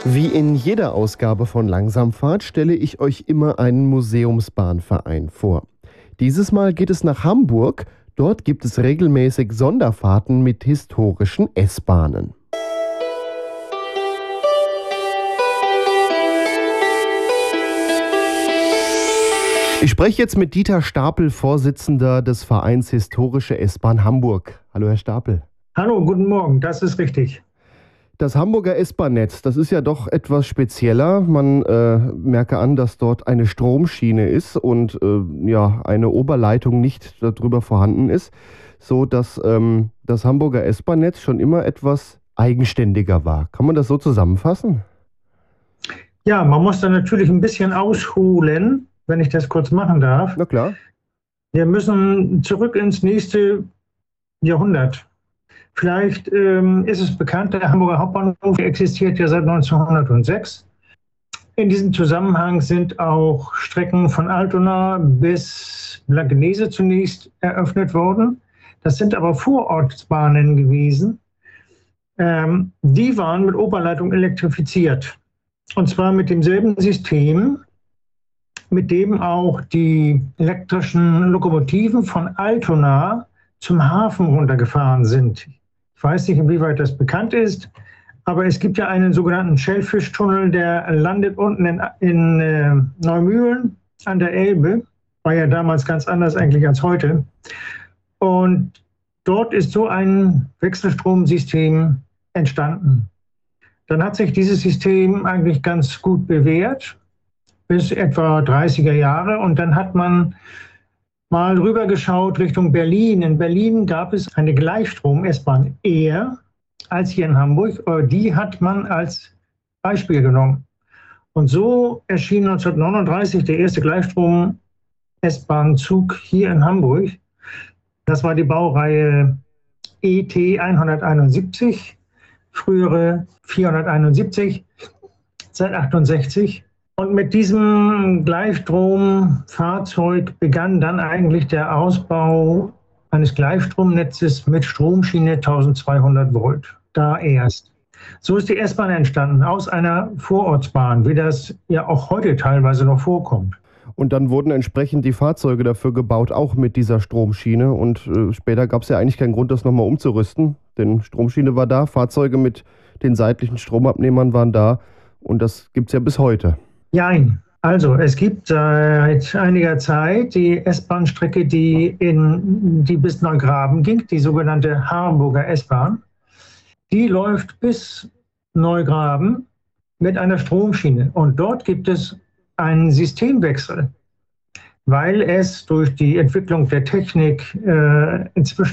Wie in jeder Ausgabe von Langsamfahrt stelle ich euch immer einen Museumsbahnverein vor. Dieses Mal geht es nach Hamburg. Dort gibt es regelmäßig Sonderfahrten mit historischen S-Bahnen. Ich spreche jetzt mit Dieter Stapel, Vorsitzender des Vereins Historische S-Bahn Hamburg. Hallo, Herr Stapel. Hallo, guten Morgen, das ist richtig. Das Hamburger S-Bahn-Netz, das ist ja doch etwas spezieller. Man merke an, dass dort eine Stromschiene ist und eine Oberleitung nicht darüber vorhanden ist, so dass das Hamburger S-Bahn-Netz schon immer etwas eigenständiger war. Kann man das so zusammenfassen? Ja, man muss da natürlich ein bisschen ausholen, wenn ich das kurz machen darf. Na klar. Wir müssen zurück ins nächste Jahrhundert. Vielleicht ist es bekannt, der Hamburger Hauptbahnhof existiert ja seit 1906. In diesem Zusammenhang sind auch Strecken von Altona bis Blankenese zunächst eröffnet worden. Das sind aber Vorortsbahnen gewesen. Die waren mit Oberleitung elektrifiziert. Und zwar mit demselben System, mit dem auch die elektrischen Lokomotiven von Altona zum Hafen runtergefahren sind. Ich weiß nicht, inwieweit das bekannt ist, aber es gibt ja einen sogenannten Schellfischtunnel, der landet unten in Neumühlen an der Elbe. War ja damals ganz anders eigentlich als heute. Und dort ist so ein Wechselstromsystem entstanden. Dann hat sich dieses System eigentlich ganz gut bewährt, bis etwa 30er Jahre. Und dann hat man mal rübergeschaut Richtung Berlin. In Berlin gab es eine Gleichstrom-S-Bahn eher als hier in Hamburg. Die hat man als Beispiel genommen. Und so erschien 1939 der erste Gleichstrom-S-Bahn-Zug hier in Hamburg. Das war die Baureihe ET 171, frühere 471, seit 68. Und mit diesem Gleichstromfahrzeug begann dann eigentlich der Ausbau eines Gleichstromnetzes mit Stromschiene 1200 Volt. Da erst. So ist die S-Bahn entstanden, aus einer Vorortsbahn, wie das ja auch heute teilweise noch vorkommt. Und dann wurden entsprechend die Fahrzeuge dafür gebaut, auch mit dieser Stromschiene. Und später gab es ja eigentlich keinen Grund, das nochmal umzurüsten. Denn Stromschiene war da, Fahrzeuge mit den seitlichen Stromabnehmern waren da. Und das gibt es ja bis heute. Nein, also es gibt seit einiger Zeit die S-Bahn-Strecke, die bis Neugraben ging, die sogenannte Hamburger S-Bahn. Die läuft bis Neugraben mit einer Stromschiene. Und dort gibt es einen Systemwechsel, weil es durch die Entwicklung der Technik inzwischen